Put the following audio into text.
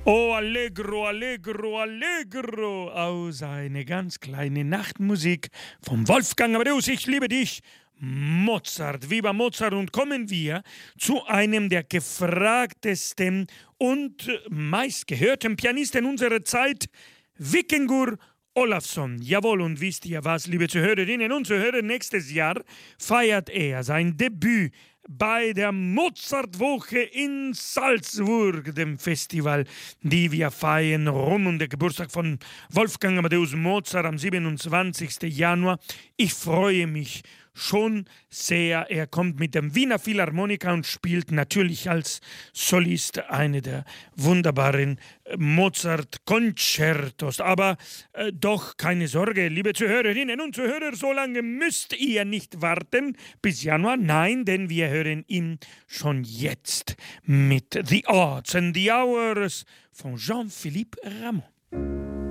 Oh, Allegro, Allegro, Allegro, aus eine ganz kleine Nachtmusik vom Wolfgang Amadeus, ich liebe dich, Mozart, Viva Mozart. Und kommen wir zu einem der gefragtesten und meistgehörten Pianisten unserer Zeit, Vikingur Olafsson. Jawohl, und wisst ihr was, liebe Zuhörerinnen und Zuhörer, nächstes Jahr feiert er sein Debüt bei der Mozartwoche in Salzburg, dem Festival, die wir feiern rund um den Geburtstag von Wolfgang Amadeus Mozart am 27. Januar. Ich freue mich schon sehr. Er kommt mit dem Wiener Philharmoniker und spielt natürlich als Solist eine der wunderbaren Mozart-Konzertos. Aber doch keine Sorge, liebe Zuhörerinnen und Zuhörer, so lange müsst ihr nicht warten bis Januar. Nein, denn wir hören ihn schon jetzt mit The Odds and the Hours von Jean-Philippe Rameau.